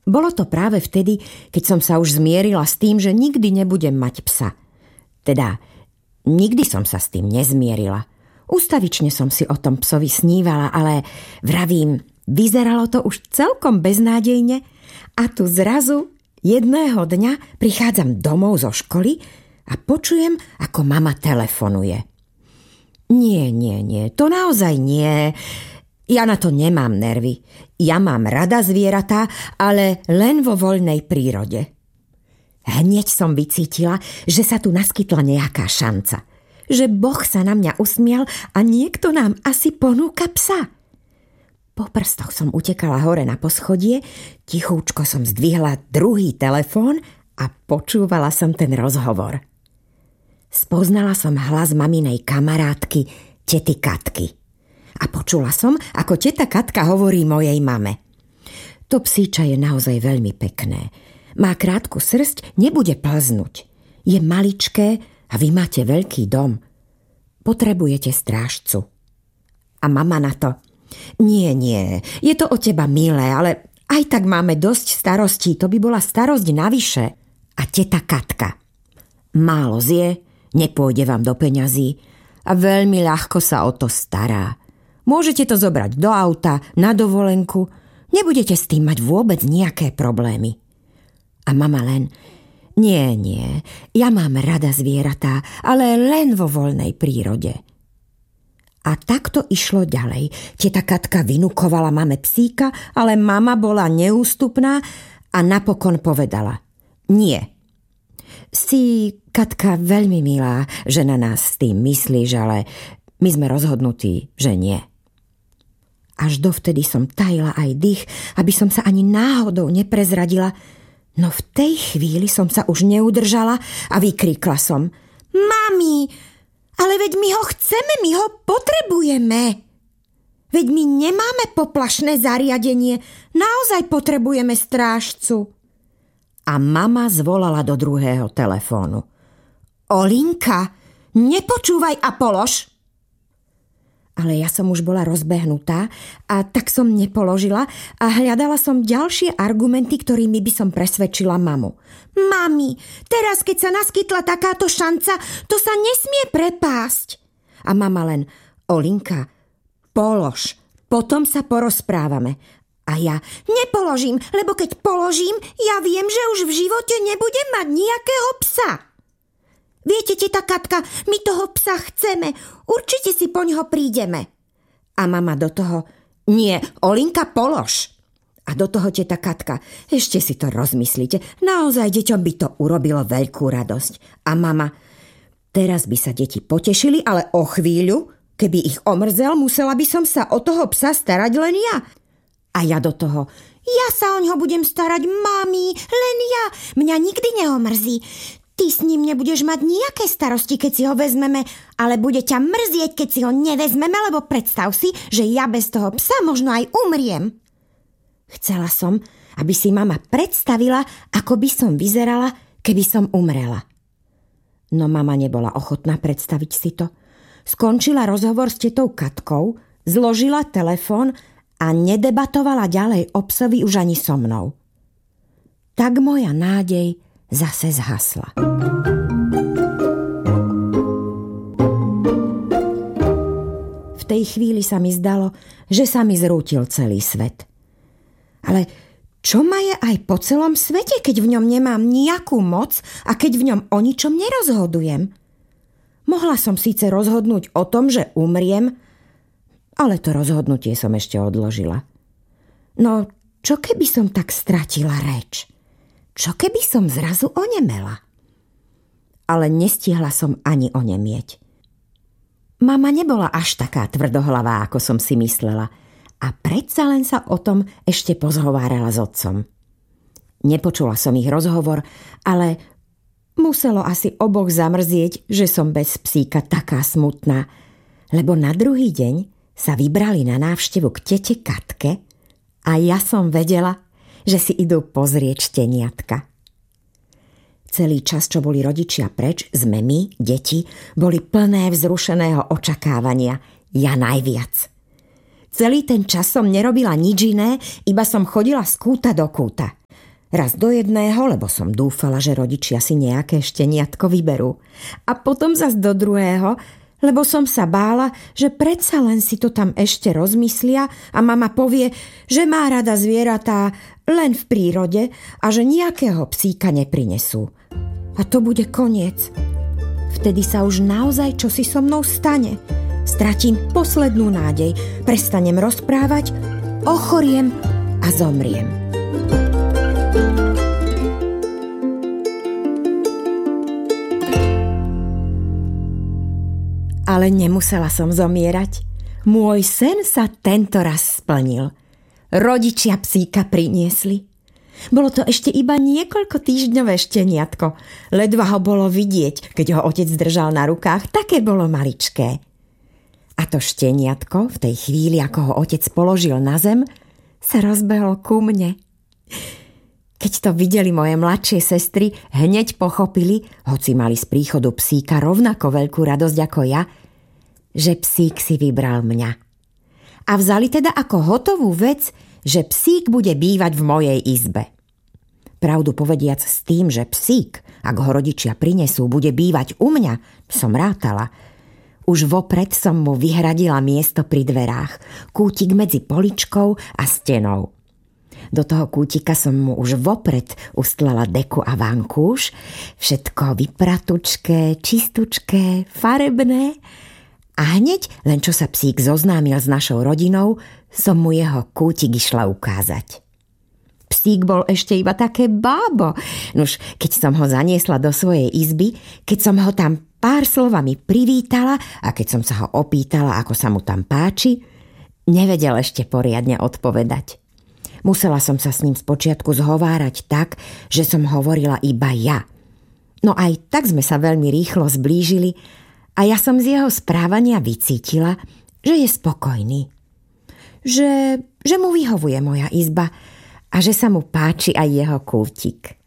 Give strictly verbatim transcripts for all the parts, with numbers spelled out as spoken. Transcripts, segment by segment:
Bolo to práve vtedy, keď som sa už zmierila s tým, že nikdy nebudem mať psa. Teda, nikdy som sa s tým nezmierila. Ústavične som si o tom psovi snívala, ale vravím, vyzeralo to už celkom beznádejne a tu zrazu jedného dňa prichádzam domov zo školy a počujem, ako mama telefonuje. Nie, nie, nie, to naozaj nie. Ja na to nemám nervy. Ja mám rada zvieratá, ale len vo voľnej prírode. Hneď som vycítila, že sa tu naskytla nejaká šanca. Že Boh sa na mňa usmial a niekto nám asi ponúka psa. Po prstoch som utekala hore na poschodie, tichúčko som zdvihla druhý telefón a počúvala som ten rozhovor. Spoznala som hlas maminej kamarátky, tety Katky. A počula som, ako teta Katka hovorí mojej mame. To psíča je naozaj veľmi pekné. Má krátku srsť, nebude plznúť. Je maličké a vy máte veľký dom. Potrebujete strážcu. A mama na to. Nie, nie, je to od teba milé, ale aj tak máme dosť starostí, to by bola starosť navyše. A teta Katka. Málo zje, nepôjde vám do peňazí a veľmi ľahko sa o to stará. Môžete to zobrať do auta, na dovolenku. Nebudete s tým mať vôbec nejaké problémy. A mama len, nie, nie, ja mám rada zvieratá, ale len vo voľnej prírode. A takto išlo ďalej. Teta Katka vynukovala mame psíka, ale mama bola neústupná a napokon povedala, nie. Si, Katka, veľmi milá, že na nás s tým myslíš, ale my sme rozhodnutí, že nie. Až dovtedy som tajila aj dých, aby som sa ani náhodou neprezradila, no v tej chvíli som sa už neudržala a vykríkla som. Mami, ale veď my ho chceme, my ho potrebujeme. Veď my nemáme poplašné zariadenie, naozaj potrebujeme strážcu. A mama zvolala do druhého telefónu. Olinka, nepočúvaj a polož. Ale ja som už bola rozbehnutá a tak som nepoložila a hľadala som ďalšie argumenty, ktorými by som presvedčila mamu. Mami, teraz keď sa naskytla takáto šanca, to sa nesmie prepásť. A mama len, Olinka, polož, potom sa porozprávame. A ja, nepoložím, lebo keď položím, ja viem, že už v živote nebudem mať nejakého psa. Viete, teta Katka, my toho psa chceme. Určite si poňho prídeme. A mama do toho, nie, Olinka, polož. A do toho teta Katka, ešte si to rozmyslíte. Naozaj deťom by to urobilo veľkú radosť. A mama, teraz by sa deti potešili, ale o chvíľu, keby ich omrzel, musela by som sa o toho psa starať len ja. A ja do toho, ja sa o ňo budem starať, mami, len ja. Mňa nikdy neomrzí. Ty s ním nebudeš mať nejaké starosti, keď si ho vezmeme, ale bude ťa mrzieť, keď si ho nevezmeme, lebo predstav si, že ja bez toho psa možno aj umriem. Chcela som, aby si mama predstavila, ako by som vyzerala, keby som umrela. No mama nebola ochotná predstaviť si to. Skončila rozhovor s tetou Katkou, zložila telefón a nedebatovala ďalej o psovi už ani so mnou. Tak moja nádej zase zhasla. V tej chvíli sa mi zdalo, že sa mi zrútil celý svet. Ale čo ma je aj po celom svete, keď v ňom nemám nejakú moc a keď v ňom o ničom nerozhodujem? Mohla som síce rozhodnúť o tom, že umriem, ale to rozhodnutie som ešte odložila. No, čo keby som tak stratila reč? Čo keby som zrazu onemela? Ale nestihla som ani onemieť. Mama nebola až taká tvrdohlavá, ako som si myslela, a predsa len sa o tom ešte pozhovárala s otcom. Nepočula som ich rozhovor, ale muselo asi oboch zamrzieť, že som bez psíka taká smutná, lebo na druhý deň sa vybrali na návštevu k tete Katke a ja som vedela, že si idú pozrieť šteniatka. Celý čas, čo boli rodičia preč, sme my, deti, boli plné vzrušeného očakávania. Ja najviac. Celý ten čas som nerobila nič iné, iba som chodila z kúta do kúta. Raz do jedného, lebo som dúfala, že rodičia si nejaké šteniatko vyberú. A potom zas do druhého, lebo som sa bála, že predsa len si to tam ešte rozmyslia a mama povie, že má rada zvieratá len v prírode a že nejakého psíka neprinesú. A to bude koniec. Vtedy sa už naozaj čosi so mnou stane. Stratím poslednú nádej, prestanem rozprávať, ochoriem a zomriem. Ale nemusela som zomierať. Môj sen sa tento raz splnil. Rodičia psíka priniesli. Bolo to ešte iba niekoľko týždňové šteniatko. Ledva ho bolo vidieť, keď ho otec držal na rukách, také bolo maličké. A to šteniatko v tej chvíli, ako ho otec položil na zem, sa rozbehlo ku mne. Keď to videli moje mladšie sestry, hneď pochopili, hoci mali z príchodu psíka rovnako veľkú radosť ako ja, že psík si vybral mňa. A vzali teda ako hotovú vec, že psík bude bývať v mojej izbe. Pravdu povediac s tým, že psík, ak ho rodičia prinesú, bude bývať u mňa, som rátala. Už vopred som mu vyhradila miesto pri dverách, kútik medzi poličkou a stenou. Do toho kútika som mu už vopred ustlala deku a vankúš, všetko vypratučké, čistučké, farebné. A hneď, len čo sa psík zoznámil s našou rodinou, som mu jeho kútik išla ukázať. Psík bol ešte iba také bábo. Nuž, keď som ho zaniesla do svojej izby, keď som ho tam pár slovami privítala a keď som sa ho opýtala, ako sa mu tam páči, nevedel ešte poriadne odpovedať. Musela som sa s ním spočiatku zhovárať tak, že som hovorila iba ja. No aj tak sme sa veľmi rýchlo zblížili a ja som z jeho správania vycítila, že je spokojný. Že, že mu vyhovuje moja izba a že sa mu páči aj jeho kútik.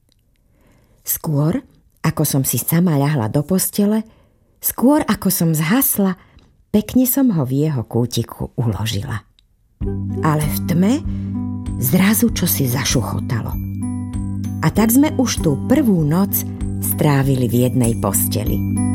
Skôr, ako som si sama ľahla do postele, skôr ako som zhasla, pekne som ho v jeho kútiku uložila. Ale v tme zrazu čosi zašuchotalo. A tak sme už tú prvú noc strávili v jednej posteli.